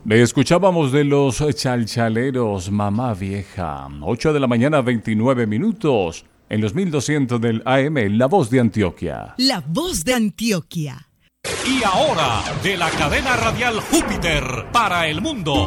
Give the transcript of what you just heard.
Le escuchábamos de los Chalchaleros, Mamá Vieja. 8 de la mañana, 29 minutos. En los 1200 del AM, La Voz de Antioquia. La Voz de Antioquia. Y ahora, de la cadena radial Júpiter para el mundo.